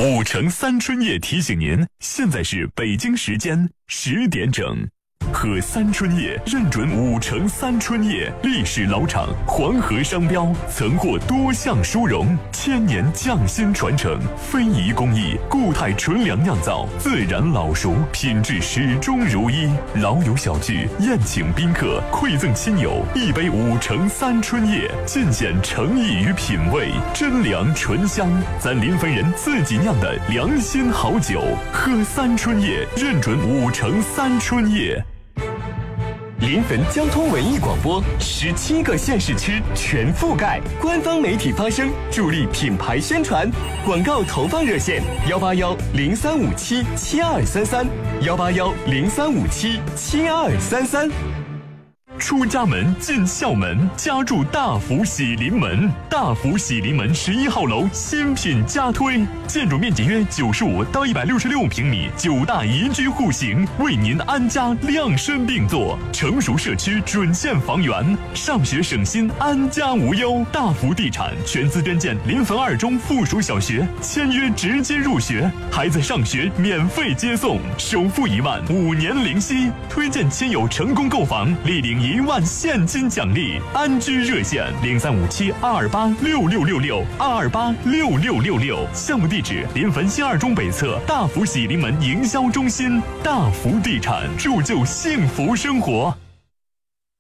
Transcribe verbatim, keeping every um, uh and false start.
五城三春夜提醒您，现在是北京时间十点整。和三春叶认准五城三春叶历史老厂，黄河商标，曾获多项殊荣，千年匠心传承，非遗工艺，固态纯粮酿造，自然老熟，品质始终如一。老友小聚，宴请宾客，馈赠亲友，一杯五城三春叶，尽显诚意与品味，真粮醇香，咱临汾人自己酿的良心好酒。喝三春叶，认准五城三春叶。 临汾交通文艺广播，十七个县市区全覆盖，官方媒体发声，助力品牌宣传。广告投放热线：幺八幺零三五七七二三三，幺八幺零三五七七二三三。 出家门进校门，家住大福喜临门。大福喜临门十一号楼新品加推，建筑面积约九十五到一百六十六平米，九大宜居户型，为您安家量身定做。成熟社区准线房源，上学省心，安家无忧。大福地产全资捐建临汾二中附属小学，签约直接入学，孩子上学免费接送，首付一万，五年零息。推荐亲友成功购房，立领一万现金奖励。安居热线零三五七二二八六六六六二二八六六六六。项目地址：临汾新二中北侧大福喜临门营销中心。大福地产，铸就幸福生活。